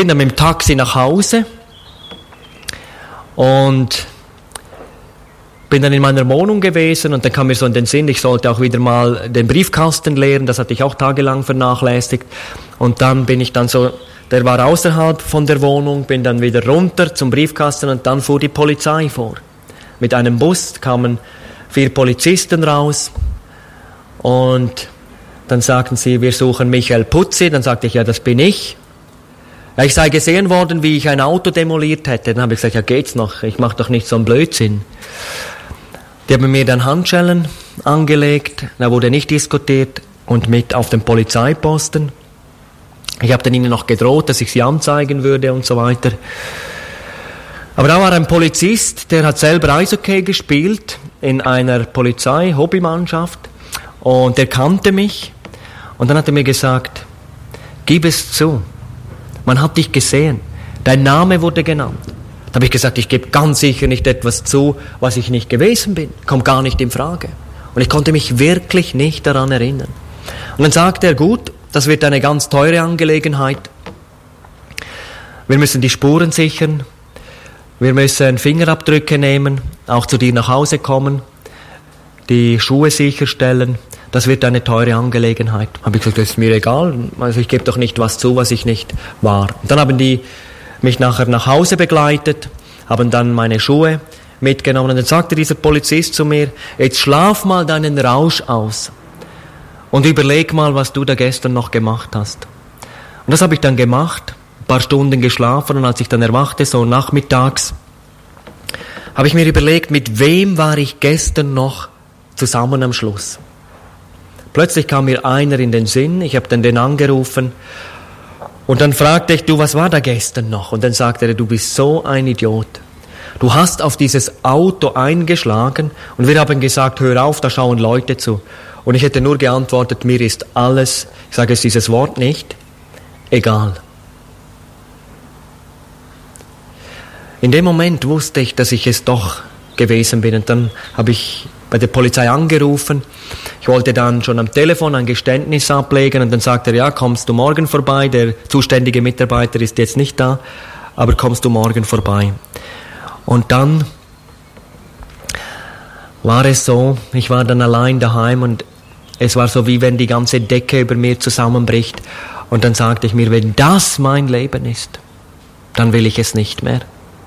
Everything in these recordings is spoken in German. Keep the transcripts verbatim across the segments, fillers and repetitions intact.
bin dann mit dem Taxi nach Hause und bin dann in meiner Wohnung gewesen und dann kam mir so in den Sinn, ich sollte auch wieder mal den Briefkasten leeren, das hatte ich auch tagelang vernachlässigt. Und dann bin ich dann so, der war außerhalb von der Wohnung, bin dann wieder runter zum Briefkasten und dann fuhr die Polizei vor. Mit einem Bus kamen vier Polizisten raus und dann sagten sie, wir suchen Michael Putzi. Dann sagte ich, ja, das bin ich. Ja, ich sei gesehen worden, wie ich ein Auto demoliert hätte. Dann habe ich gesagt, ja, geht's noch, ich mache doch nicht so einen Blödsinn. Die haben mir dann Handschellen angelegt, da wurde nicht diskutiert und mit auf den Polizeiposten. Ich habe dann ihnen noch gedroht, dass ich sie anzeigen würde und so weiter. Aber da war ein Polizist, der hat selber Eishockey gespielt in einer Polizei-Hobbymannschaft und der kannte mich und dann hat er mir gesagt, gib es zu, man hat dich gesehen, dein Name wurde genannt. Da habe ich gesagt, ich gebe ganz sicher nicht etwas zu, was ich nicht gewesen bin. Kommt gar nicht in Frage. Und ich konnte mich wirklich nicht daran erinnern. Und dann sagte er, gut, das wird eine ganz teure Angelegenheit. Wir müssen die Spuren sichern. Wir müssen Fingerabdrücke nehmen, auch zu dir nach Hause kommen, die Schuhe sicherstellen. Das wird eine teure Angelegenheit. Habe ich gesagt, das ist mir egal. Also ich gebe doch nicht was zu, was ich nicht war. Und dann haben die mich nachher nach Hause begleitet, haben dann meine Schuhe mitgenommen und dann sagte dieser Polizist zu mir, jetzt schlaf mal deinen Rausch aus und überleg mal, was du da gestern noch gemacht hast. Und das habe ich dann gemacht, ein paar Stunden geschlafen und als ich dann erwachte, so nachmittags, habe ich mir überlegt, mit wem war ich gestern noch zusammen am Schluss. Plötzlich kam mir einer in den Sinn, ich habe dann den angerufen. Und dann fragte ich, du, was war da gestern noch? Und dann sagte er, du bist so ein Idiot. Du hast auf dieses Auto eingeschlagen und wir haben gesagt, hör auf, da schauen Leute zu. Und ich hätte nur geantwortet, mir ist alles, ich sage jetzt dieses Wort nicht, egal. In dem Moment wusste ich, dass ich es doch gewesen bin. Und dann habe ich bei der Polizei angerufen. Ich wollte dann schon am Telefon ein Geständnis ablegen und dann sagte er, ja, kommst du morgen vorbei, der zuständige Mitarbeiter ist jetzt nicht da, aber kommst du morgen vorbei. Und dann war es so, ich war dann allein daheim und es war so, wie wenn die ganze Decke über mir zusammenbricht und dann sagte ich mir, wenn das mein Leben ist, dann will ich es nicht mehr.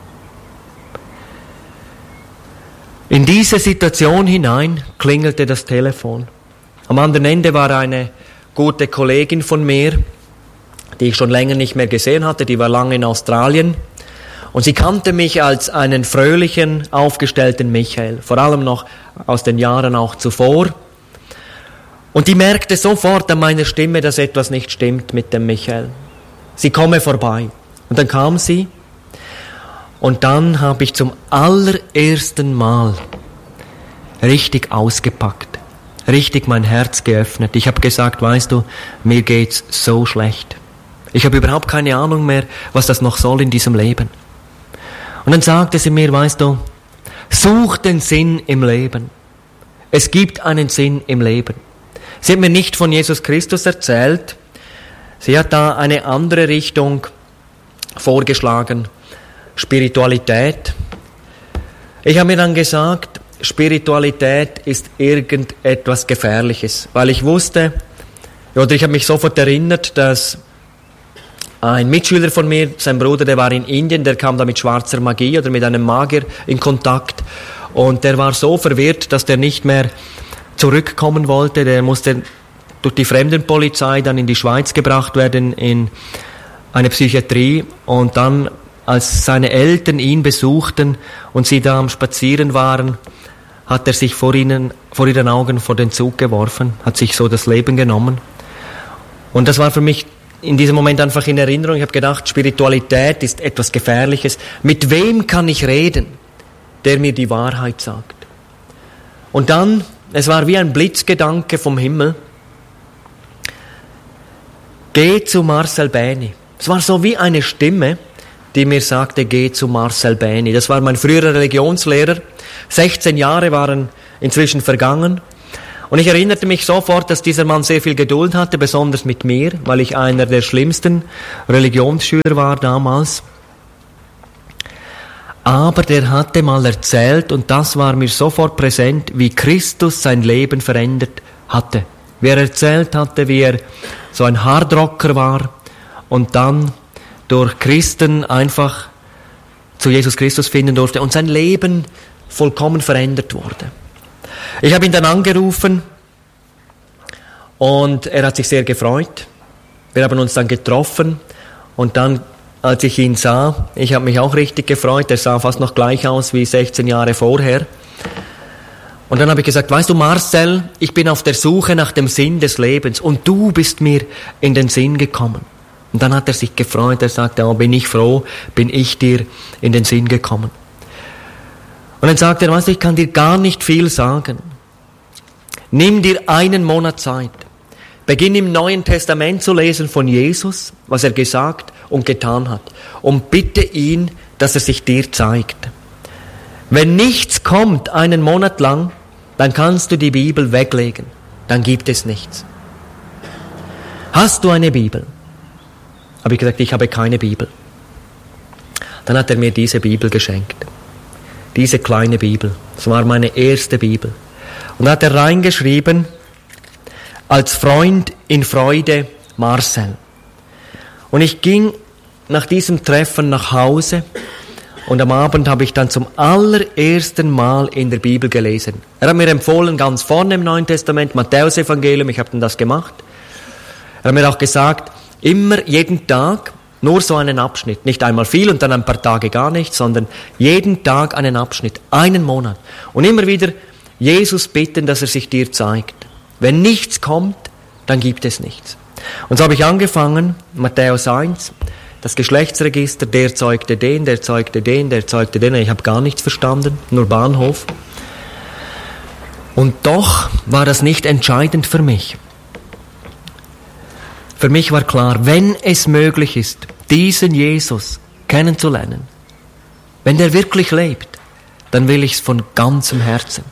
In diese Situation hinein klingelte das Telefon. Am anderen Ende war eine gute Kollegin von mir, die ich schon länger nicht mehr gesehen hatte, die war lange in Australien. Und sie kannte mich als einen fröhlichen, aufgestellten Michael, vor allem noch aus den Jahren auch zuvor. Und die merkte sofort an meiner Stimme, dass etwas nicht stimmt mit dem Michael. Sie komme vorbei. Und dann kam sie. Und dann habe ich zum allerersten Mal richtig ausgepackt, richtig mein Herz geöffnet. Ich habe gesagt, weißt du, mir geht's so schlecht. Ich habe überhaupt keine Ahnung mehr, was das noch soll in diesem Leben. Und dann sagte sie mir, weißt du, such den Sinn im Leben. Es gibt einen Sinn im Leben. Sie hat mir nicht von Jesus Christus erzählt. Sie hat da eine andere Richtung vorgeschlagen. Spiritualität. Ich habe mir dann gesagt, Spiritualität ist irgendetwas Gefährliches, weil ich wusste, oder ich habe mich sofort erinnert, dass ein Mitschüler von mir, sein Bruder, der war in Indien, der kam da mit schwarzer Magie oder mit einem Magier in Kontakt und der war so verwirrt, dass der nicht mehr zurückkommen wollte, der musste durch die Fremdenpolizei dann in die Schweiz gebracht werden, in eine Psychiatrie und dann als seine Eltern ihn besuchten und sie da am Spazieren waren, hat er sich vor ihnen, vor ihren Augen vor den Zug geworfen, hat sich so das Leben genommen. Und das war für mich in diesem Moment einfach in Erinnerung. Ich habe gedacht, Spiritualität ist etwas Gefährliches. Mit wem kann ich reden, der mir die Wahrheit sagt? Und dann, es war wie ein Blitzgedanke vom Himmel, geh zu Marcel Bäni. Es war so wie eine Stimme, die mir sagte, geh zu Marcel Bäni. Das war mein früherer Religionslehrer. sechzehn Jahre waren inzwischen vergangen. Und ich erinnerte mich sofort, dass dieser Mann sehr viel Geduld hatte, besonders mit mir, weil ich einer der schlimmsten Religionsschüler war damals. Aber der hatte mal erzählt, und das war mir sofort präsent, wie Christus sein Leben verändert hatte. Wie er erzählt hatte, wie er so ein Hardrocker war und dann durch Christen einfach zu Jesus Christus finden durfte und sein Leben vollkommen verändert wurde. Ich habe ihn dann angerufen und er hat sich sehr gefreut. Wir haben uns dann getroffen und dann, als ich ihn sah, ich habe mich auch richtig gefreut, er sah fast noch gleich aus wie sechzehn Jahre vorher. Und dann habe ich gesagt, weißt du Marcel, ich bin auf der Suche nach dem Sinn des Lebens und du bist mir in den Sinn gekommen. Und dann hat er sich gefreut, er sagte, oh, bin ich froh, bin ich dir in den Sinn gekommen. Und dann sagte er, weißt du, ich kann dir gar nicht viel sagen. Nimm dir einen Monat Zeit. Beginn im Neuen Testament zu lesen von Jesus, was er gesagt und getan hat. Und bitte ihn, dass er sich dir zeigt. Wenn nichts kommt einen Monat lang, dann kannst du die Bibel weglegen. Dann gibt es nichts. Hast du eine Bibel? Habe ich gesagt, ich habe keine Bibel. Dann hat er mir diese Bibel geschenkt. Diese kleine Bibel. Das war meine erste Bibel. Und da hat er reingeschrieben, als Freund in Freude, Marcel. Und ich ging nach diesem Treffen nach Hause und am Abend habe ich dann zum allerersten Mal in der Bibel gelesen. Er hat mir empfohlen, ganz vorne im Neuen Testament, Matthäus-Evangelium, ich habe dann das gemacht. Er hat mir auch gesagt, immer, jeden Tag, nur so einen Abschnitt. Nicht einmal viel und dann ein paar Tage gar nichts, sondern jeden Tag einen Abschnitt, einen Monat. Und immer wieder Jesus bitten, dass er sich dir zeigt. Wenn nichts kommt, dann gibt es nichts. Und so habe ich angefangen, Matthäus eins, das Geschlechtsregister, der zeugte den, der zeugte den, der zeugte den. Ich habe gar nichts verstanden, nur Bahnhof. Und doch war das nicht entscheidend für mich. Für mich war klar, wenn es möglich ist, diesen Jesus kennenzulernen, wenn der wirklich lebt, dann will ich es von ganzem Herzen.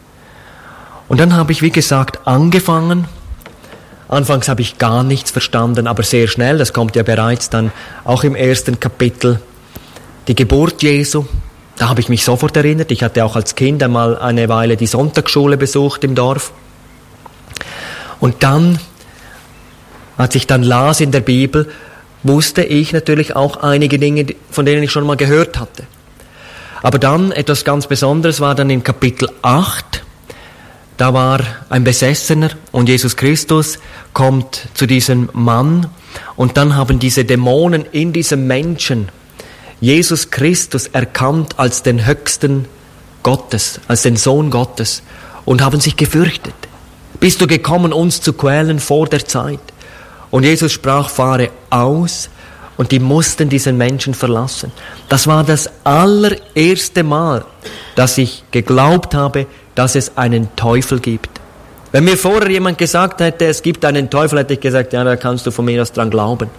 Und dann habe ich, wie gesagt, angefangen. Anfangs habe ich gar nichts verstanden, aber sehr schnell, das kommt ja bereits dann auch im ersten Kapitel, die Geburt Jesu. Da habe ich mich sofort erinnert. Ich hatte auch als Kind einmal eine Weile die Sonntagsschule besucht im Dorf. Und dann, als ich dann las in der Bibel, wusste ich natürlich auch einige Dinge, von denen ich schon mal gehört hatte. Aber dann, etwas ganz Besonderes war dann in Kapitel acht, da war ein Besessener und Jesus Christus kommt zu diesem Mann und dann haben diese Dämonen in diesem Menschen Jesus Christus erkannt als den Höchsten Gottes, als den Sohn Gottes und haben sich gefürchtet. Bist du gekommen, uns zu quälen vor der Zeit? Und Jesus sprach, fahre aus, und die mussten diesen Menschen verlassen. Das war das allererste Mal, dass ich geglaubt habe, dass es einen Teufel gibt. Wenn mir vorher jemand gesagt hätte, es gibt einen Teufel, hätte ich gesagt, ja, da kannst du von mir aus dran glauben.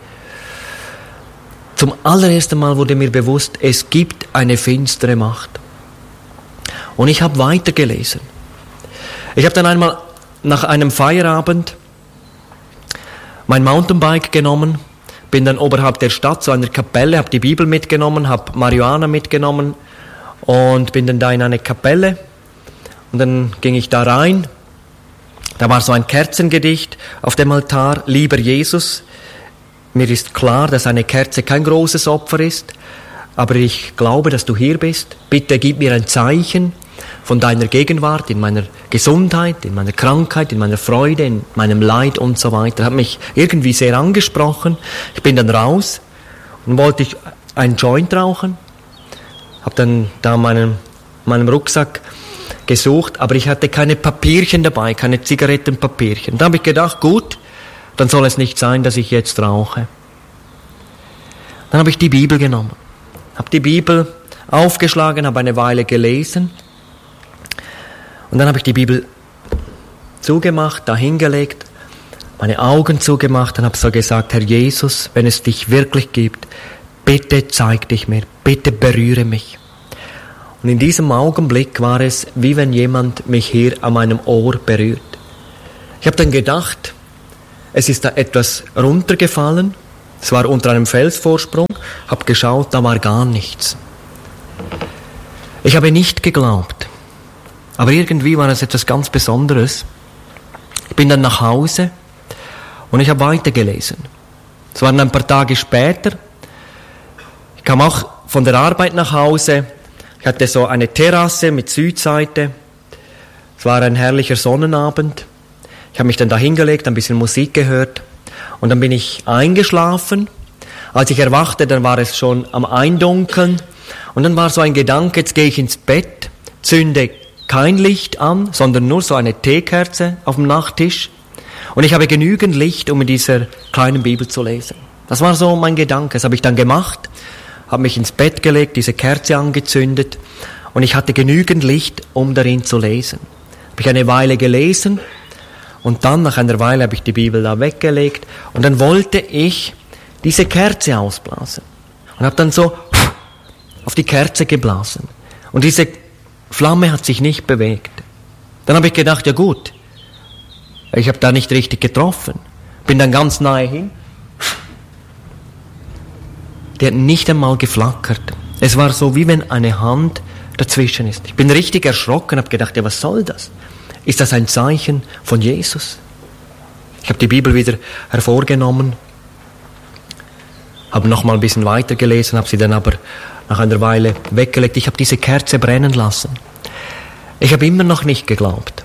Zum allerersten Mal wurde mir bewusst, es gibt eine finstere Macht. Und ich habe weitergelesen. Ich habe dann einmal nach einem Feierabend mein Mountainbike genommen, bin dann oberhalb der Stadt zu einer Kapelle, habe die Bibel mitgenommen, habe Marihuana mitgenommen und bin dann da in eine Kapelle. Und dann ging ich da rein, da war so ein Kerzengedicht auf dem Altar, lieber Jesus, mir ist klar, dass eine Kerze kein großes Opfer ist, aber ich glaube, dass du hier bist. Bitte gib mir ein Zeichen von deiner Gegenwart in meiner Gesundheit, in meiner Krankheit, in meiner Freude, in meinem Leid und so weiter. Hat mich irgendwie sehr angesprochen. Ich bin dann raus und wollte ich einen Joint rauchen, habe dann da meinen meinem Rucksack gesucht, aber ich hatte keine Papierchen dabei, keine Zigarettenpapierchen. Da habe ich gedacht, gut, dann soll es nicht sein, dass ich jetzt rauche. Dann habe ich die Bibel genommen, habe die Bibel aufgeschlagen, habe eine Weile gelesen und dann habe ich die Bibel zugemacht, da hingelegt, meine Augen zugemacht und habe so gesagt, Herr Jesus, wenn es dich wirklich gibt, bitte zeig dich mir, bitte berühre mich. Und in diesem Augenblick war es, wie wenn jemand mich hier an meinem Ohr berührt. Ich habe dann gedacht, es ist da etwas runtergefallen. Es war unter einem Felsvorsprung. Habe geschaut, da war gar nichts. Ich habe nicht geglaubt. Aber irgendwie war es etwas ganz Besonderes. Ich bin dann nach Hause und ich habe weitergelesen. Es waren ein paar Tage später. Ich kam auch von der Arbeit nach Hause. Ich hatte so eine Terrasse mit Südseite. Es war ein herrlicher Sonnenabend. Ich habe mich dann da hingelegt, ein bisschen Musik gehört und dann bin ich eingeschlafen. Als ich erwachte, dann war es schon am Eindunkeln und dann war so ein Gedanke, jetzt gehe ich ins Bett, zünde kein Licht an, sondern nur so eine Teekerze auf dem Nachttisch und ich habe genügend Licht, um in dieser kleinen Bibel zu lesen. Das war so mein Gedanke, das habe ich dann gemacht, habe mich ins Bett gelegt, diese Kerze angezündet und ich hatte genügend Licht, um darin zu lesen. Habe ich eine Weile gelesen und dann nach einer Weile habe ich die Bibel da weggelegt und dann wollte ich diese Kerze ausblasen und habe dann so auf die Kerze geblasen und diese Flamme hat sich nicht bewegt. Dann habe ich gedacht, ja gut, ich habe da nicht richtig getroffen, bin dann ganz nahe hin. Die hat nicht einmal geflackert. Es war so, wie wenn eine Hand dazwischen ist. Ich bin richtig erschrocken, habe gedacht, ja, was soll das? Ist das ein Zeichen von Jesus? Ich habe die Bibel wieder hervorgenommen, habe noch mal ein bisschen weitergelesen, habe sie dann aber nach einer Weile weggelegt. Ich habe diese Kerze brennen lassen. Ich habe immer noch nicht geglaubt.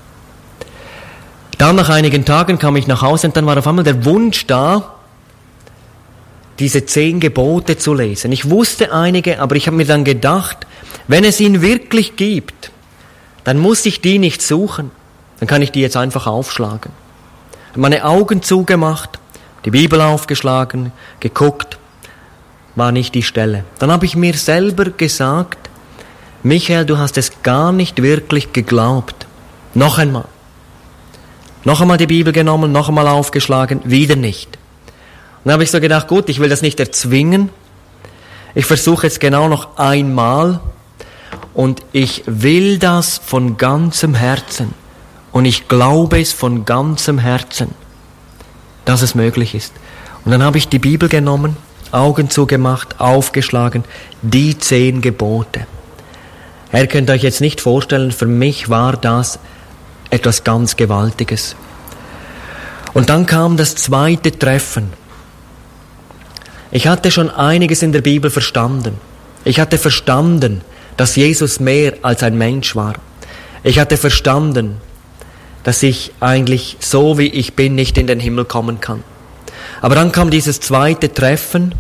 Dann nach einigen Tagen kam ich nach Hause und dann war auf einmal der Wunsch da, diese zehn Gebote zu lesen. Ich wusste einige, aber ich habe mir dann gedacht, wenn es ihn wirklich gibt, dann muss ich die nicht suchen. Dann kann ich die jetzt einfach aufschlagen. Ich habe meine Augen zugemacht, die Bibel aufgeschlagen, geguckt, war nicht die Stelle. Dann habe ich mir selber gesagt, Michael, du hast es gar nicht wirklich geglaubt. Noch einmal. Noch einmal die Bibel genommen, noch einmal aufgeschlagen, wieder nicht. Und dann habe ich so gedacht, gut, ich will das nicht erzwingen. Ich versuche jetzt genau noch einmal und ich will das von ganzem Herzen. Und ich glaube es von ganzem Herzen, dass es möglich ist. Und dann habe ich die Bibel genommen, Augen zugemacht, aufgeschlagen, die zehn Gebote. Ihr könnt euch jetzt nicht vorstellen, für mich war das etwas ganz Gewaltiges. Und dann kam das zweite Treffen. Ich hatte schon einiges in der Bibel verstanden. Ich hatte verstanden, dass Jesus mehr als ein Mensch war. Ich hatte verstanden, dass ich eigentlich so wie ich bin nicht in den Himmel kommen kann. Aber dann kam dieses zweite Treffen.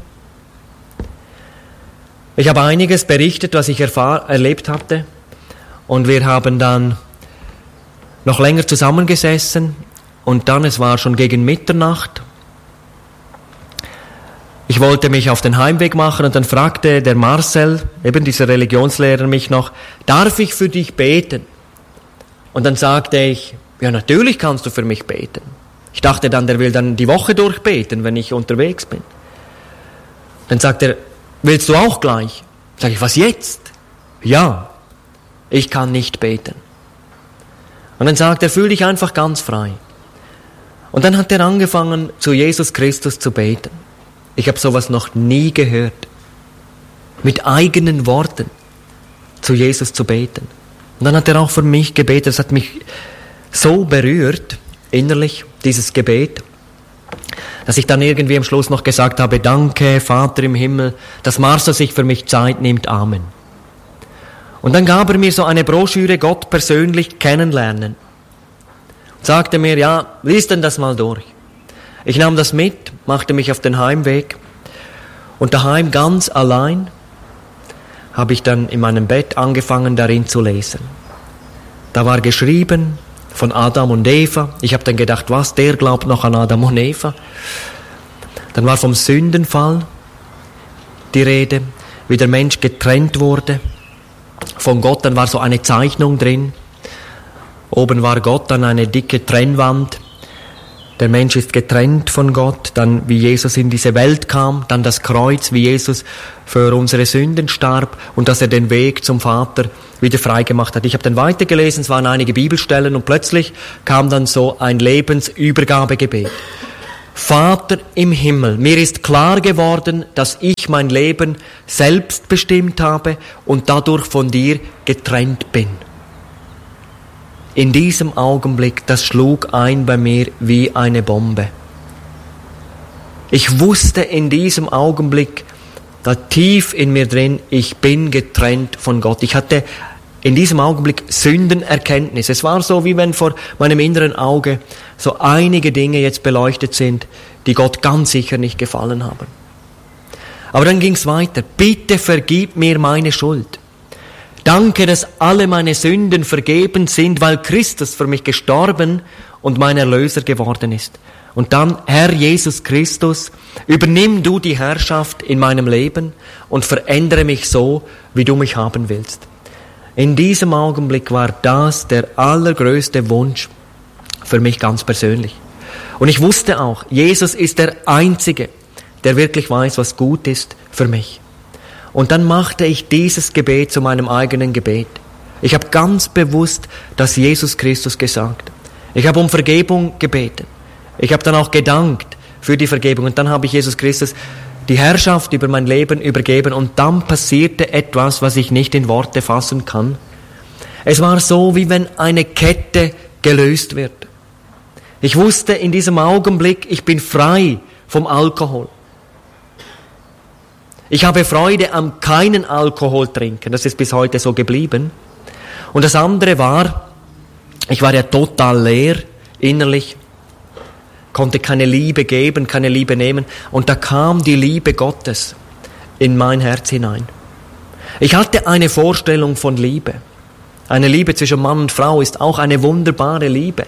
Ich habe einiges berichtet, was ich erfahr- erlebt hatte. Und wir haben dann noch länger zusammengesessen. Und dann, es war schon gegen Mitternacht. Ich wollte mich auf den Heimweg machen und dann fragte der Marcel, eben dieser Religionslehrer, mich noch, darf ich für dich beten? Und dann sagte ich, ja, natürlich kannst du für mich beten. Ich dachte dann, der will dann die Woche durchbeten, wenn ich unterwegs bin. Dann sagt er, willst du auch gleich? Sag ich, was jetzt? Ja, ich kann nicht beten. Und dann sagt er, fühl dich einfach ganz frei. Und dann hat er angefangen, zu Jesus Christus zu beten. Ich habe sowas noch nie gehört. Mit eigenen Worten zu Jesus zu beten. Und dann hat er auch für mich gebetet. Das hat mich so berührt, innerlich, dieses Gebet, dass ich dann irgendwie am Schluss noch gesagt habe, danke, Vater im Himmel, dass Marcel sich für mich Zeit nimmt. Amen. Und dann gab er mir so eine Broschüre, Gott persönlich kennenlernen. Und sagte mir, ja, lies denn das mal durch. Ich nahm das mit, machte mich auf den Heimweg und daheim ganz allein habe ich dann in meinem Bett angefangen, darin zu lesen. Da war geschrieben von Adam und Eva. Ich habe dann gedacht, was, der glaubt noch an Adam und Eva? Dann war vom Sündenfall die Rede, wie der Mensch getrennt wurde von Gott. Dann war so eine Zeichnung drin. Oben war Gott, dann eine dicke Trennwand. Der Mensch ist getrennt von Gott, dann wie Jesus in diese Welt kam, dann das Kreuz, wie Jesus für unsere Sünden starb und dass er den Weg zum Vater wieder freigemacht hat. Ich habe dann weitergelesen, es waren einige Bibelstellen und plötzlich kam dann so ein Lebensübergabegebet. Vater im Himmel, mir ist klar geworden, dass ich mein Leben selbst bestimmt habe und dadurch von dir getrennt bin. In diesem Augenblick, das schlug ein bei mir wie eine Bombe. Ich wusste in diesem Augenblick, da tief in mir drin, ich bin getrennt von Gott. Ich hatte in diesem Augenblick Sündenerkenntnis. Es war so, wie wenn vor meinem inneren Auge so einige Dinge jetzt beleuchtet sind, die Gott ganz sicher nicht gefallen haben. Aber dann ging es weiter. Bitte vergib mir meine Schuld. Danke, dass alle meine Sünden vergeben sind, weil Christus für mich gestorben und mein Erlöser geworden ist. Und dann, Herr Jesus Christus, übernimm du die Herrschaft in meinem Leben und verändere mich so, wie du mich haben willst. In diesem Augenblick war das der allergrößte Wunsch für mich ganz persönlich. Und ich wusste auch, Jesus ist der Einzige, der wirklich weiß, was gut ist für mich. Und dann machte ich dieses Gebet zu meinem eigenen Gebet. Ich habe ganz bewusst das Jesus Christus gesagt. Ich habe um Vergebung gebeten. Ich habe dann auch gedankt für die Vergebung. Und dann habe ich Jesus Christus die Herrschaft über mein Leben übergeben. Und dann passierte etwas, was ich nicht in Worte fassen kann. Es war so, wie wenn eine Kette gelöst wird. Ich wusste in diesem Augenblick, ich bin frei vom Alkohol. Ich habe Freude am keinen Alkohol trinken. Das ist bis heute so geblieben. Und das andere war, ich war ja total leer innerlich, konnte keine Liebe geben, keine Liebe nehmen. Und da kam die Liebe Gottes in mein Herz hinein. Ich hatte eine Vorstellung von Liebe. Eine Liebe zwischen Mann und Frau ist auch eine wunderbare Liebe.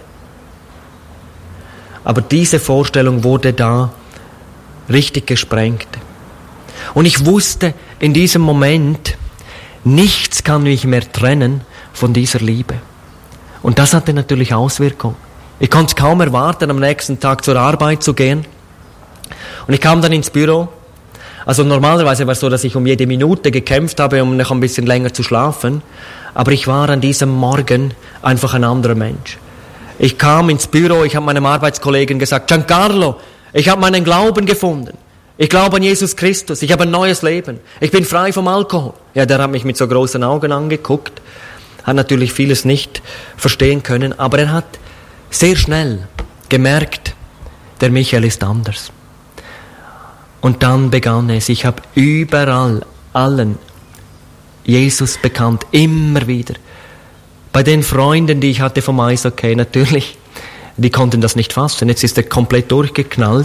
Aber diese Vorstellung wurde da richtig gesprengt. Und ich wusste in diesem Moment, nichts kann mich mehr trennen von dieser Liebe. Und das hatte natürlich Auswirkungen. Ich konnte es kaum erwarten, am nächsten Tag zur Arbeit zu gehen. Und ich kam dann ins Büro. Also normalerweise war es so, dass ich um jede Minute gekämpft habe, um noch ein bisschen länger zu schlafen. Aber ich war an diesem Morgen einfach ein anderer Mensch. Ich kam ins Büro, ich habe meinem Arbeitskollegen gesagt, Giancarlo, ich habe meinen Glauben gefunden. Ich glaube an Jesus Christus, ich habe ein neues Leben. Ich bin frei vom Alkohol. Ja, der hat mich mit so großen Augen angeguckt, hat natürlich vieles nicht verstehen können, aber er hat sehr schnell gemerkt, der Michael ist anders. Und dann begann es, ich habe überall allen Jesus bekannt, immer wieder. Bei den Freunden, die ich hatte vom Eishockey, natürlich, die konnten das nicht fassen. Jetzt ist er komplett durchgeknallt.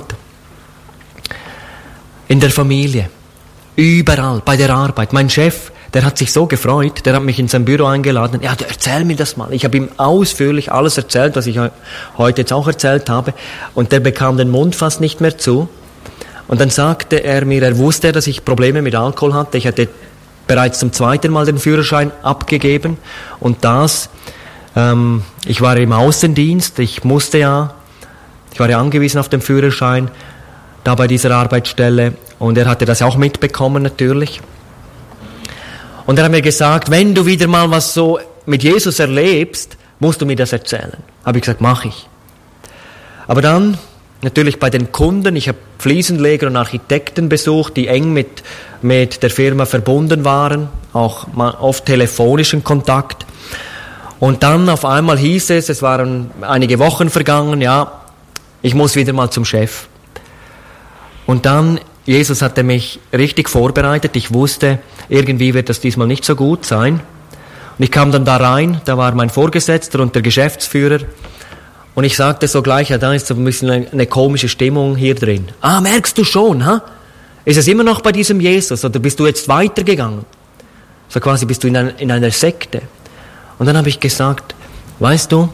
In der Familie, überall, bei der Arbeit. Mein Chef, der hat sich so gefreut, der hat mich in sein Büro eingeladen. Ja, erzähl mir das mal. Ich habe ihm ausführlich alles erzählt, was ich heute jetzt auch erzählt habe. Und der bekam den Mund fast nicht mehr zu. Und dann sagte er mir, er wusste, dass ich Probleme mit Alkohol hatte. Ich hatte bereits zum zweiten Mal den Führerschein abgegeben. Und das, ähm, ich war im Außendienst, ich musste ja, ich war ja angewiesen auf den Führerschein, da bei dieser Arbeitsstelle. Und er hatte das auch mitbekommen natürlich. Und er hat mir gesagt, wenn du wieder mal was so mit Jesus erlebst, musst du mir das erzählen. Habe ich gesagt, mache ich. Aber dann, natürlich bei den Kunden, ich habe Fliesenleger und Architekten besucht, die eng mit, mit der Firma verbunden waren, auch oft telefonischen Kontakt. Und dann auf einmal hieß es, es waren einige Wochen vergangen, ja, ich muss wieder mal zum Chef. Und dann, Jesus hatte mich richtig vorbereitet. Ich wusste, irgendwie wird das diesmal nicht so gut sein. Und ich kam dann da rein, da war mein Vorgesetzter und der Geschäftsführer. Und ich sagte so gleich, ja, da ist so ein bisschen eine, eine komische Stimmung hier drin. Ah, merkst du schon, ha? Ist es immer noch bei diesem Jesus oder bist du jetzt weitergegangen? So quasi bist du in, ein, in einer Sekte. Und dann habe ich gesagt, weißt du,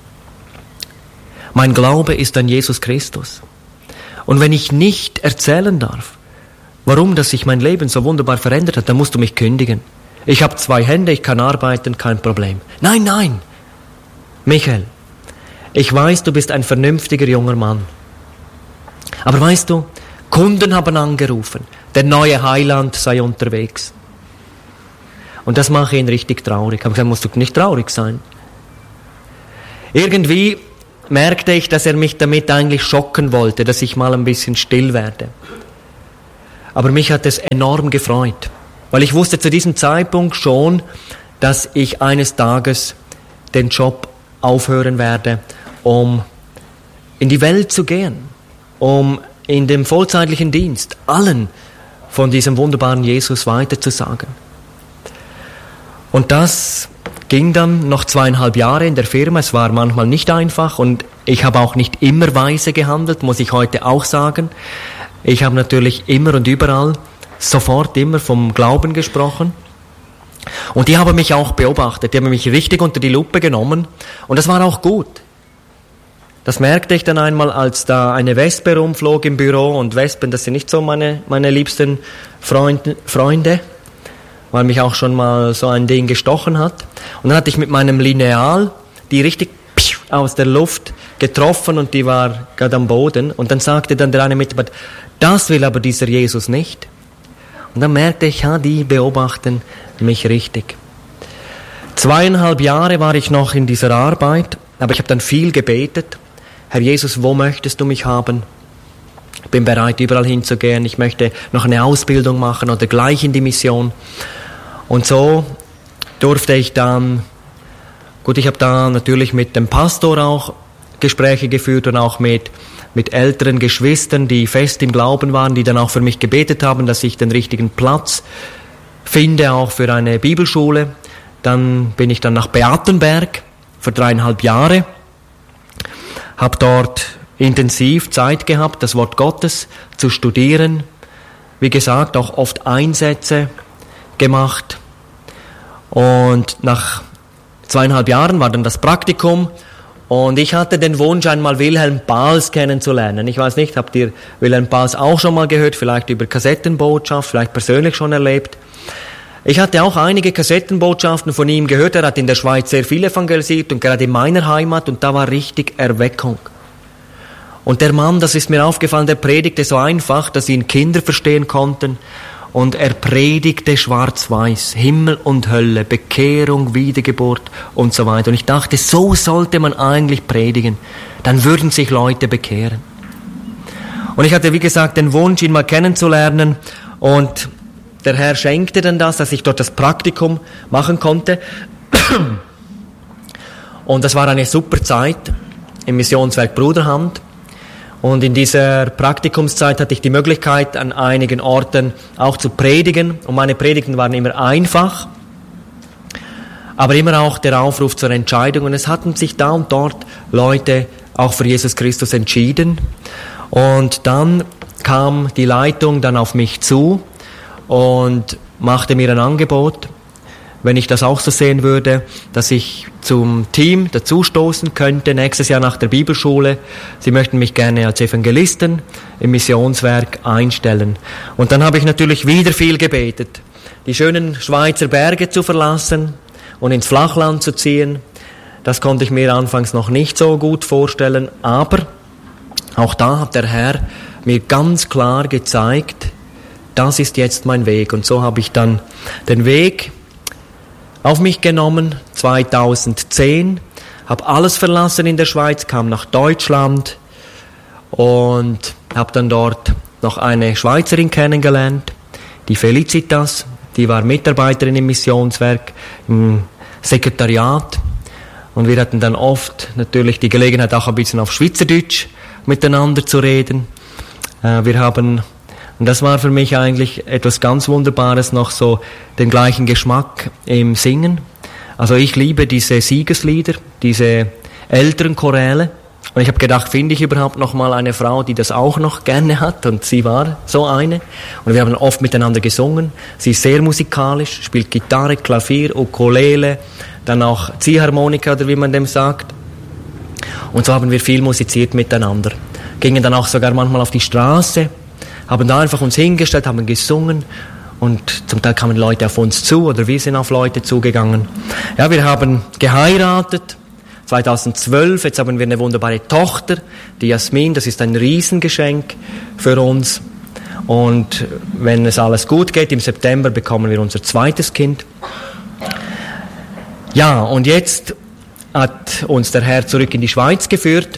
mein Glaube ist an Jesus Christus. Und wenn ich nicht erzählen darf, warum das sich mein Leben so wunderbar verändert hat, dann musst du mich kündigen. Ich habe zwei Hände, ich kann arbeiten, kein Problem. Nein, nein, Michael, ich weiß, du bist ein vernünftiger junger Mann. Aber weißt du, Kunden haben angerufen, der neue Heiland sei unterwegs. Und das mache ihn richtig traurig. Ich habe gesagt, musst du nicht traurig sein. Irgendwie merkte ich, dass er mich damit eigentlich schocken wollte, dass ich mal ein bisschen still werde. Aber mich hat es enorm gefreut, weil ich wusste zu diesem Zeitpunkt schon, dass ich eines Tages den Job aufhören werde, um in die Welt zu gehen, um in dem vollzeitlichen Dienst allen von diesem wunderbaren Jesus weiterzusagen. Und das ging dann noch zweieinhalb Jahre in der Firma. Es war manchmal nicht einfach und ich habe auch nicht immer weise gehandelt, muss ich heute auch sagen. Ich habe natürlich immer und überall sofort immer vom Glauben gesprochen. Und die haben mich auch beobachtet, die haben mich richtig unter die Lupe genommen und das war auch gut. Das merkte ich dann einmal, als da eine Wespe rumflog im Büro, und Wespen, das sind nicht so meine, meine liebsten Freund, Freunde, weil mich auch schon mal so ein Ding gestochen hat. Und dann hatte ich mit meinem Lineal die richtig aus der Luft getroffen und die war gerade am Boden. Und dann sagte dann der eine Mitarbeiter, das will aber dieser Jesus nicht. Und dann merkte ich, ja, die beobachten mich richtig. Zweieinhalb Jahre war ich noch in dieser Arbeit, aber ich habe dann viel gebetet. Herr Jesus, wo möchtest du mich haben? Ich bin bereit, überall hinzugehen. Ich möchte noch eine Ausbildung machen oder gleich in die Mission. Und so durfte ich dann, gut, ich habe da natürlich mit dem Pastor auch Gespräche geführt und auch mit, mit älteren Geschwistern, die fest im Glauben waren, die dann auch für mich gebetet haben, dass ich den richtigen Platz finde, auch für eine Bibelschule. Dann bin ich dann nach Beatenberg für dreieinhalb Jahre. Habe dort intensiv Zeit gehabt, das Wort Gottes zu studieren. Wie gesagt, auch oft Einsätze gemacht. Und nach zweieinhalb Jahren war dann das Praktikum. Und ich hatte den Wunsch, einmal Wilhelm Pahls kennenzulernen. Ich weiß nicht, habt ihr Wilhelm Pahls auch schon mal gehört? Vielleicht über Kassettenbotschaft, vielleicht persönlich schon erlebt. Ich hatte auch einige Kassettenbotschaften von ihm gehört. Er hat in der Schweiz sehr viel evangelisiert und gerade in meiner Heimat, und da war richtig Erweckung. Und der Mann, das ist mir aufgefallen, der predigte so einfach, dass ihn Kinder verstehen konnten. Und er predigte schwarz-weiß, Himmel und Hölle, Bekehrung, Wiedergeburt und so weiter. Und ich dachte, so sollte man eigentlich predigen. Dann würden sich Leute bekehren. Und ich hatte, wie gesagt, den Wunsch, ihn mal kennenzulernen. Und der Herr schenkte dann das, dass ich dort das Praktikum machen konnte. Und das war eine super Zeit im Missionswerk Bruderhand. Und in dieser Praktikumszeit hatte ich die Möglichkeit, an einigen Orten auch zu predigen. Und meine Predigten waren immer einfach, aber immer auch der Aufruf zur Entscheidung. Und es hatten sich da und dort Leute auch für Jesus Christus entschieden. Und dann kam die Leitung dann auf mich zu und machte mir ein Angebot, wenn ich das auch so sehen würde, dass ich zum Team dazustoßen könnte, nächstes Jahr nach der Bibelschule. Sie möchten mich gerne als Evangelisten im Missionswerk einstellen. Und dann habe ich natürlich wieder viel gebetet, die schönen Schweizer Berge zu verlassen und ins Flachland zu ziehen. Das konnte ich mir anfangs noch nicht so gut vorstellen, aber auch da hat der Herr mir ganz klar gezeigt, das ist jetzt mein Weg. Und so habe ich dann den Weg auf mich genommen, zweitausendzehn, habe alles verlassen in der Schweiz, kam nach Deutschland und habe dann dort noch eine Schweizerin kennengelernt, die Felicitas, die war Mitarbeiterin im Missionswerk, im Sekretariat, und wir hatten dann oft natürlich die Gelegenheit, auch ein bisschen auf Schweizerdeutsch miteinander zu reden. Wir haben, und das war für mich eigentlich etwas ganz Wunderbares, noch so den gleichen Geschmack im Singen. Also ich liebe diese Siegeslieder, diese älteren Choräle. Und ich habe gedacht, finde ich überhaupt noch mal eine Frau, die das auch noch gerne hat? Und sie war so eine. Und wir haben oft miteinander gesungen. Sie ist sehr musikalisch, spielt Gitarre, Klavier, Ukulele, dann auch Ziehharmonika oder wie man dem sagt. Und so haben wir viel musiziert miteinander. Gingen dann auch sogar manchmal auf die Straße, haben da einfach uns hingestellt, haben gesungen und zum Teil kamen Leute auf uns zu oder wir sind auf Leute zugegangen. Ja, wir haben geheiratet, zweitausendzwölf. Jetzt haben wir eine wunderbare Tochter, die Jasmin. Das ist ein Riesengeschenk für uns. Und wenn es alles gut geht, im September bekommen wir unser zweites Kind. Ja, und jetzt hat uns der Herr zurück in die Schweiz geführt.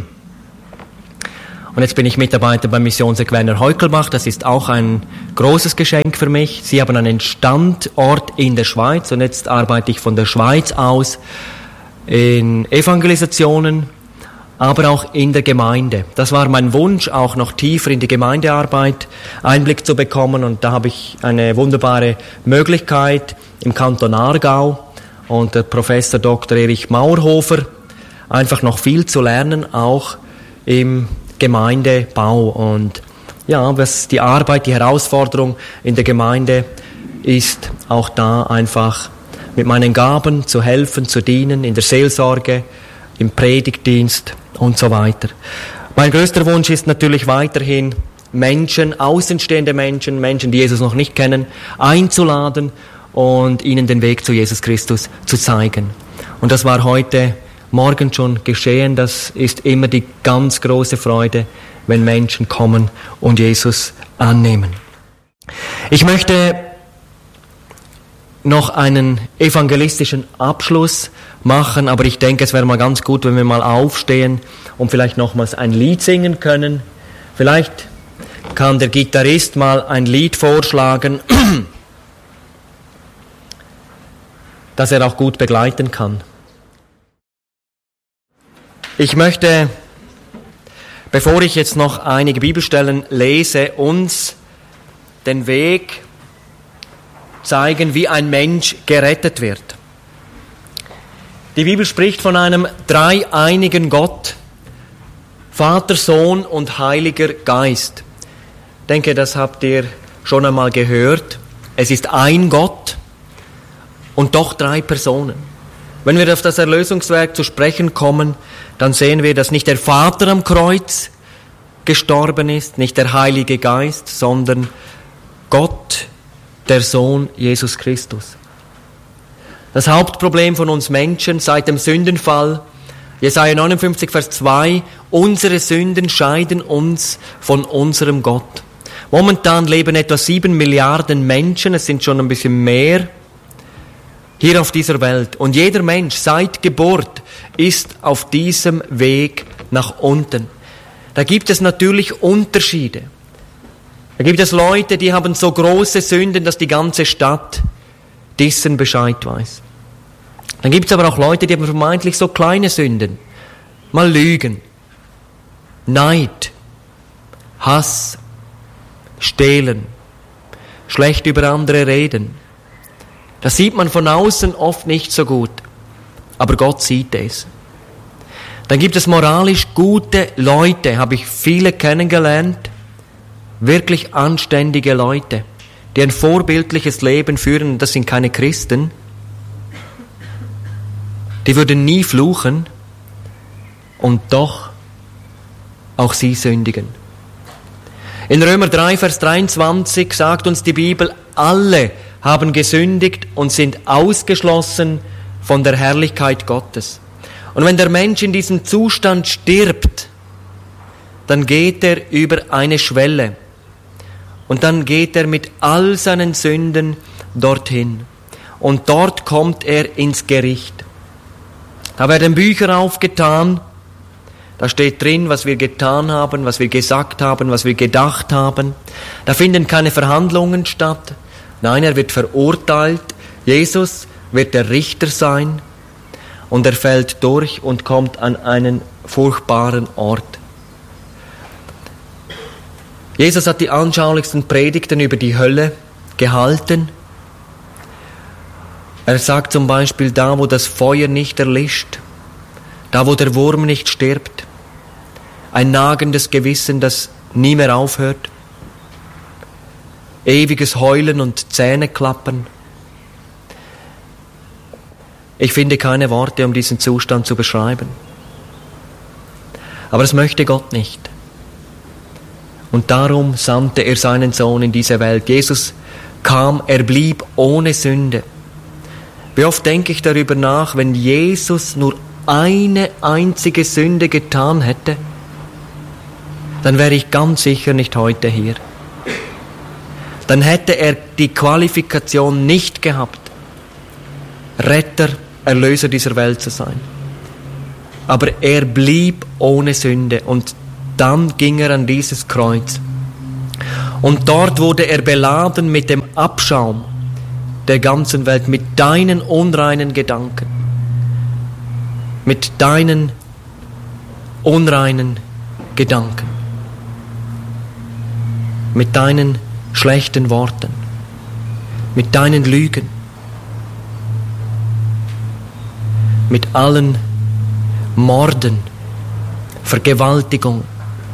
Und jetzt bin ich Mitarbeiter beim Missionswerk Werner Heukelbach. Das ist auch ein großes Geschenk für mich. Sie haben einen Standort in der Schweiz und jetzt arbeite ich von der Schweiz aus in Evangelisationen, aber auch in der Gemeinde. Das war mein Wunsch, auch noch tiefer in die Gemeindearbeit Einblick zu bekommen. Und da habe ich eine wunderbare Möglichkeit im Kanton Aargau und der Professor Doktor Erich Mauerhofer, einfach noch viel zu lernen, auch im Gemeindebau. Und ja, was die Arbeit, die Herausforderung in der Gemeinde ist, auch da einfach mit meinen Gaben zu helfen, zu dienen, in der Seelsorge, im Predigtdienst und so weiter. Mein größter Wunsch ist natürlich weiterhin, Menschen, außenstehende Menschen, Menschen, die Jesus noch nicht kennen, einzuladen und ihnen den Weg zu Jesus Christus zu zeigen. Und das war heute Morgen schon geschehen. Das ist immer die ganz große Freude, wenn Menschen kommen und Jesus annehmen. Ich möchte noch einen evangelistischen Abschluss machen, aber ich denke, es wäre mal ganz gut, wenn wir mal aufstehen und vielleicht nochmals ein Lied singen können. Vielleicht kann der Gitarrist mal ein Lied vorschlagen, das er auch gut begleiten kann. Ich möchte, bevor ich jetzt noch einige Bibelstellen lese, uns den Weg zeigen, wie ein Mensch gerettet wird. Die Bibel spricht von einem dreieinigen Gott, Vater, Sohn und Heiliger Geist. Ich denke, das habt ihr schon einmal gehört. Es ist ein Gott und doch drei Personen. Wenn wir auf das Erlösungswerk zu sprechen kommen, dann sehen wir, dass nicht der Vater am Kreuz gestorben ist, nicht der Heilige Geist, sondern Gott, der Sohn Jesus Christus. Das Hauptproblem von uns Menschen seit dem Sündenfall, Jesaja neunundfünfzig, Vers zwei, unsere Sünden scheiden uns von unserem Gott. Momentan leben etwa sieben Milliarden Menschen, es sind schon ein bisschen mehr, hier auf dieser Welt. Und jeder Mensch seit Geburt ist auf diesem Weg nach unten. Da gibt es natürlich Unterschiede. Da gibt es Leute, die haben so große Sünden, dass die ganze Stadt dessen Bescheid weiß. Dann gibt es aber auch Leute, die haben vermeintlich so kleine Sünden. Mal Lügen, Neid, Hass, Stehlen, schlecht über andere reden. Das sieht man von außen oft nicht so gut, aber Gott sieht es. Dann gibt es moralisch gute Leute, habe ich viele kennengelernt, wirklich anständige Leute, die ein vorbildliches Leben führen, das sind keine Christen. Die würden nie fluchen und doch auch sie sündigen. In Römer drei, Vers dreiundzwanzig sagt uns die Bibel, alle haben gesündigt und sind ausgeschlossen von der Herrlichkeit Gottes. Und wenn der Mensch in diesem Zustand stirbt, dann geht er über eine Schwelle. Und dann geht er mit all seinen Sünden dorthin. Und dort kommt er ins Gericht. Da werden Bücher aufgetan. Da steht drin, was wir getan haben, was wir gesagt haben, was wir gedacht haben. Da finden keine Verhandlungen statt. Nein, er wird verurteilt. Jesus wird der Richter sein. Und er fällt durch und kommt an einen furchtbaren Ort. Jesus hat die anschaulichsten Predigten über die Hölle gehalten. Er sagt zum Beispiel, da wo das Feuer nicht erlischt, da wo der Wurm nicht stirbt, ein nagendes Gewissen, das nie mehr aufhört, ewiges Heulen und Zähneklappern. Ich finde keine Worte, um diesen Zustand zu beschreiben. Aber das möchte Gott nicht. Und darum sandte er seinen Sohn in diese Welt. Jesus kam, er blieb ohne Sünde. Wie oft denke ich darüber nach, wenn Jesus nur eine einzige Sünde getan hätte, dann wäre ich ganz sicher nicht heute hier. Dann hätte er die Qualifikation nicht gehabt, Retter, Erlöser dieser Welt zu sein. Aber er blieb ohne Sünde und dann ging er an dieses Kreuz. Und dort wurde er beladen mit dem Abschaum der ganzen Welt, mit deinen unreinen Gedanken, mit deinen unreinen Gedanken, mit deinen schlechten Worten, mit deinen Lügen, mit allen Morden, Vergewaltigung.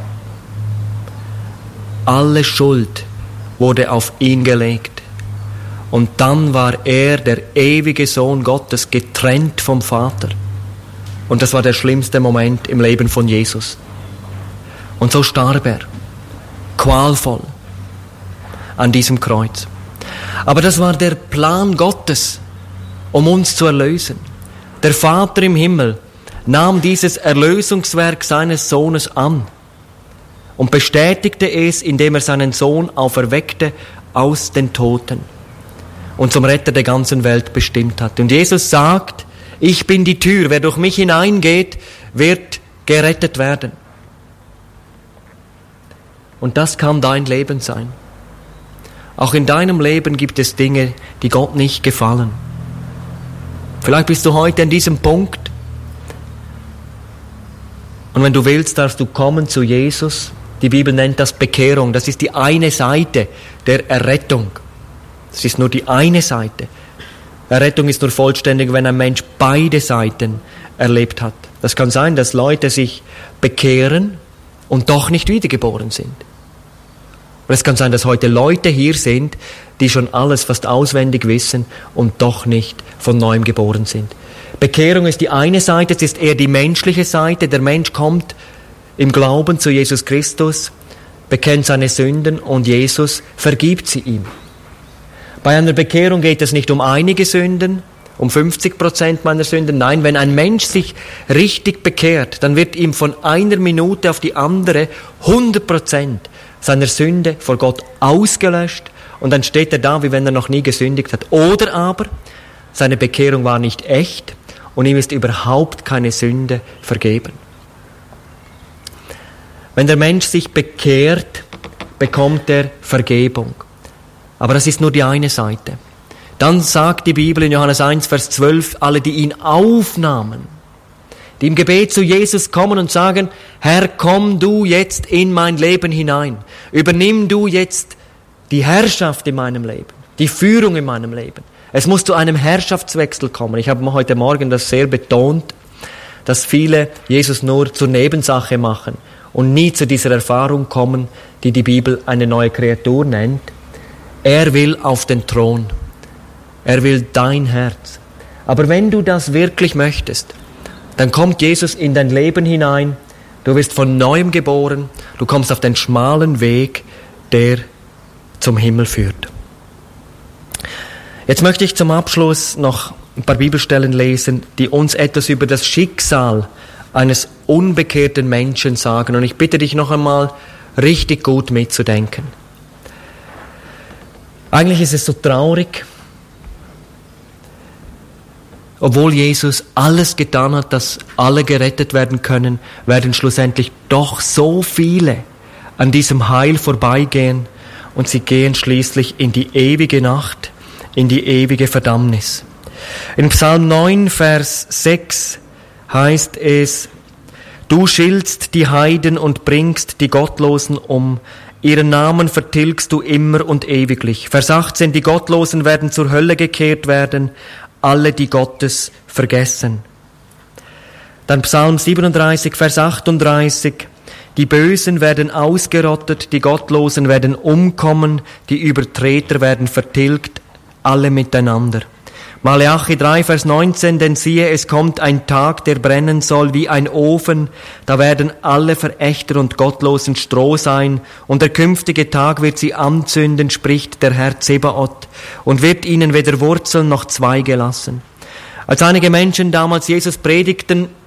Alle Schuld wurde auf ihn gelegt. Und dann war er, der ewige Sohn Gottes, getrennt vom Vater. Und das war der schlimmste Moment im Leben von Jesus. Und so starb er, qualvoll, an diesem Kreuz. Aber das war der Plan Gottes, um uns zu erlösen. Der Vater im Himmel nahm dieses Erlösungswerk seines Sohnes an und bestätigte es, indem er seinen Sohn auferweckte aus den Toten und zum Retter der ganzen Welt bestimmt hat. Und Jesus sagt, ich bin die Tür, wer durch mich hineingeht, wird gerettet werden. Und das kann dein Leben sein. Auch in deinem Leben gibt es Dinge, die Gott nicht gefallen. Vielleicht bist du heute an diesem Punkt. Und wenn du willst, darfst du kommen zu Jesus. Die Bibel nennt das Bekehrung. Das ist die eine Seite der Errettung. Das ist nur die eine Seite. Errettung ist nur vollständig, wenn ein Mensch beide Seiten erlebt hat. Das kann sein, dass Leute sich bekehren und doch nicht wiedergeboren sind. Und es kann sein, dass heute Leute hier sind, die schon alles fast auswendig wissen und doch nicht von Neuem geboren sind. Bekehrung ist die eine Seite, es ist eher die menschliche Seite. Der Mensch kommt im Glauben zu Jesus Christus, bekennt seine Sünden und Jesus vergibt sie ihm. Bei einer Bekehrung geht es nicht um einige Sünden, um fünfzig Prozent meiner Sünden. Nein, wenn ein Mensch sich richtig bekehrt, dann wird ihm von einer Minute auf die andere hundert Prozent seiner Sünde vor Gott ausgelöscht und dann steht er da, wie wenn er noch nie gesündigt hat. Oder aber seine Bekehrung war nicht echt und ihm ist überhaupt keine Sünde vergeben. Wenn der Mensch sich bekehrt, bekommt er Vergebung. Aber das ist nur die eine Seite. Dann sagt die Bibel in Johannes eins, Vers zwölf, alle, die ihn aufnahmen, die im Gebet zu Jesus kommen und sagen, Herr, komm du jetzt in mein Leben hinein. Übernimm du jetzt die Herrschaft in meinem Leben, die Führung in meinem Leben. Es muss zu einem Herrschaftswechsel kommen. Ich habe heute Morgen das sehr betont, dass viele Jesus nur zur Nebensache machen und nie zu dieser Erfahrung kommen, die die Bibel eine neue Kreatur nennt. Er will auf den Thron. Er will dein Herz. Aber wenn du das wirklich möchtest, dann kommt Jesus in dein Leben hinein. Du wirst von Neuem geboren. Du kommst auf den schmalen Weg, der zum Himmel führt. Jetzt möchte ich zum Abschluss noch ein paar Bibelstellen lesen, die uns etwas über das Schicksal eines unbekehrten Menschen sagen. Und ich bitte dich noch einmal, richtig gut mitzudenken. Eigentlich ist es so traurig, obwohl Jesus alles getan hat, dass alle gerettet werden können, werden schlussendlich doch so viele an diesem Heil vorbeigehen und sie gehen schließlich in die ewige Nacht, in die ewige Verdammnis. In Psalm neun, Vers sechs heißt es, du schiltst die Heiden und bringst die Gottlosen um. Ihren Namen vertilgst du immer und ewiglich. Vers achtzehn, die Gottlosen werden zur Hölle gekehrt werden, alle, die Gottes vergessen. Dann Psalm siebenunddreißig, Vers achtunddreißig, die Bösen werden ausgerottet, die Gottlosen werden umkommen, die Übertreter werden vertilgt, alle miteinander. Maleachi drei, Vers neunzehn, denn siehe, es kommt ein Tag, der brennen soll wie ein Ofen, da werden alle Verächter und Gottlosen Stroh sein, und der künftige Tag wird sie anzünden, spricht der Herr Zebaoth, und wird ihnen weder Wurzeln noch Zweige lassen. Als einige Menschen damals Jesus predigten,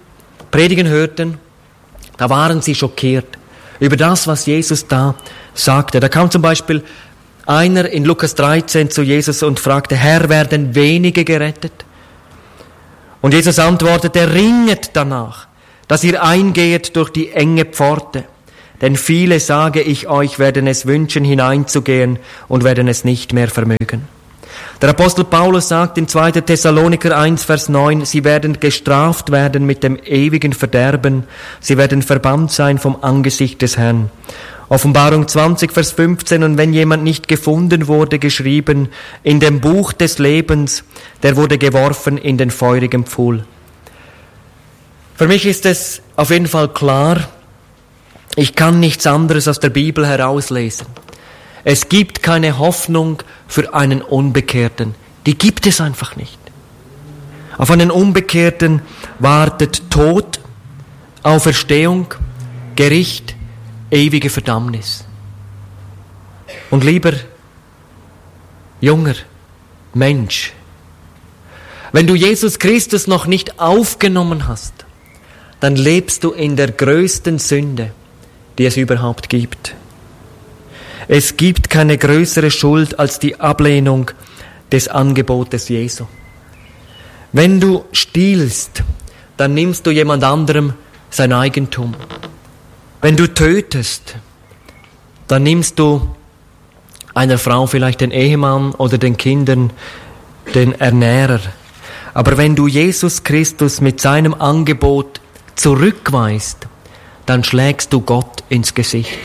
predigen hörten, da waren sie schockiert über das, was Jesus da sagte. Da kam zum Beispiel einer in Lukas dreizehn zu Jesus und fragte, Herr, werden wenige gerettet? Und Jesus antwortete, ringet danach, dass ihr eingehet durch die enge Pforte. Denn viele, sage ich euch, werden es wünschen, hineinzugehen und werden es nicht mehr vermögen. Der Apostel Paulus sagt in zweiter Thessaloniker eins, Vers neun, sie werden gestraft werden mit dem ewigen Verderben, sie werden verbannt sein vom Angesicht des Herrn. Offenbarung zwanzig, Vers fünfzehn, und wenn jemand nicht gefunden wurde, geschrieben, in dem Buch des Lebens, der wurde geworfen in den feurigen Pfuhl. Für mich ist es auf jeden Fall klar, ich kann nichts anderes aus der Bibel herauslesen. Es gibt keine Hoffnung für einen Unbekehrten. Die gibt es einfach nicht. Auf einen Unbekehrten wartet Tod, Auferstehung, Gericht, ewige Verdammnis. Und lieber junger Mensch, wenn du Jesus Christus noch nicht aufgenommen hast, dann lebst du in der größten Sünde, die es überhaupt gibt. Es gibt keine größere Schuld als die Ablehnung des Angebotes Jesu. Wenn du stiehlst, dann nimmst du jemand anderem sein Eigentum. Wenn du tötest, dann nimmst du einer Frau vielleicht den Ehemann oder den Kindern den Ernährer. Aber wenn du Jesus Christus mit seinem Angebot zurückweist, dann schlägst du Gott ins Gesicht.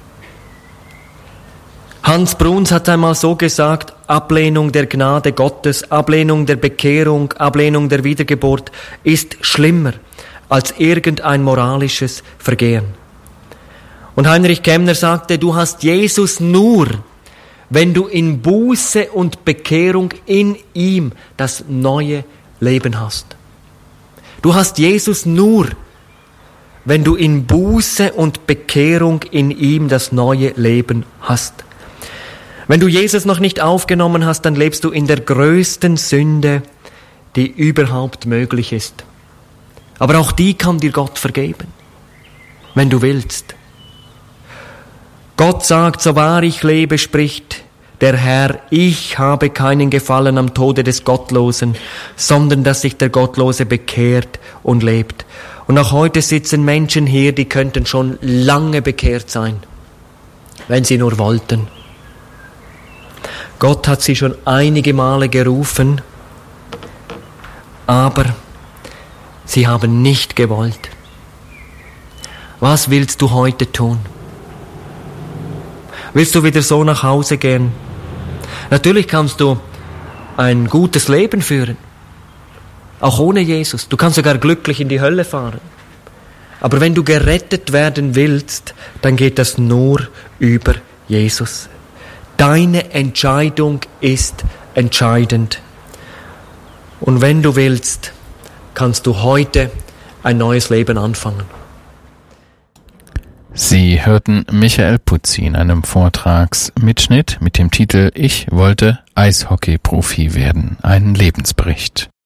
Hans Bruns hat einmal so gesagt, Ablehnung der Gnade Gottes, Ablehnung der Bekehrung, Ablehnung der Wiedergeburt ist schlimmer als irgendein moralisches Vergehen. Und Heinrich Kemner sagte, du hast Jesus nur, wenn du in Buße und Bekehrung in ihm das neue Leben hast. Du hast Jesus nur, wenn du in Buße und Bekehrung in ihm das neue Leben hast. Wenn du Jesus noch nicht aufgenommen hast, dann lebst du in der größten Sünde, die überhaupt möglich ist. Aber auch die kann dir Gott vergeben, wenn du willst. Gott sagt, so wahr ich lebe, spricht der Herr, ich habe keinen Gefallen am Tode des Gottlosen, sondern dass sich der Gottlose bekehrt und lebt. Und auch heute sitzen Menschen hier, die könnten schon lange bekehrt sein, wenn sie nur wollten. Gott hat sie schon einige Male gerufen, aber sie haben nicht gewollt. Was willst du heute tun? Willst du wieder so nach Hause gehen? Natürlich kannst du ein gutes Leben führen, auch ohne Jesus. Du kannst sogar glücklich in die Hölle fahren. Aber wenn du gerettet werden willst, dann geht das nur über Jesus. Deine Entscheidung ist entscheidend. Und wenn du willst, kannst du heute ein neues Leben anfangen. Sie hörten Michael Putzi in einem Vortragsmitschnitt mit dem Titel Ich wollte Eishockey-Profi werden, ein Lebensbericht.